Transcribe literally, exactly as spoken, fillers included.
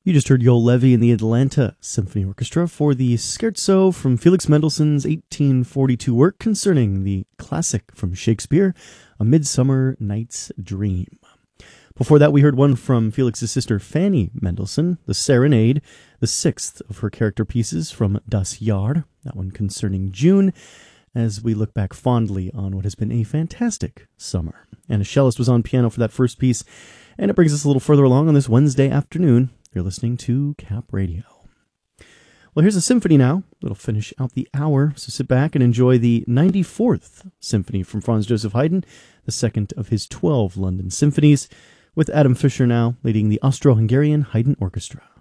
You just heard Joel Levy and the Atlanta Symphony Orchestra for the scherzo from Felix Mendelssohn's eighteen forty-two work concerning the classic from Shakespeare, A Midsummer Night's Dream. Before that, we heard one from Felix's sister Fanny Mendelssohn, the Serenade, the sixth of her character pieces from Das Jahr, that one concerning June, as we look back fondly on what has been a fantastic summer. And a cellist was on piano for that first piece, and it brings us a little further along on this Wednesday afternoon. You're listening to Cap Radio. Well, here's a symphony now that'll finish out the hour, so sit back and enjoy the ninety-fourth Symphony from Franz Joseph Haydn, the second of his twelve London symphonies, with Adam Fischer now leading the Austro-Hungarian Haydn Orchestra.